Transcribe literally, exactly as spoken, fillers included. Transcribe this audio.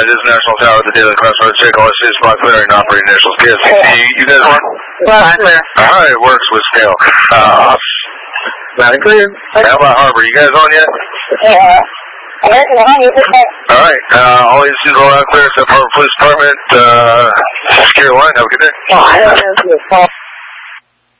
Alright, this is National Tower with the Daily Classified Check. All I see is spot clearing and operating initials. K S C C, you guys want? Spot clear. Alright, it works with scale. Uh, Not clear. how about Harbor? You guys on yet? Yeah. Alright, uh, all agencies are out clear except for Police Department. Uh, secure line. Have a good day. Oh, I don't know.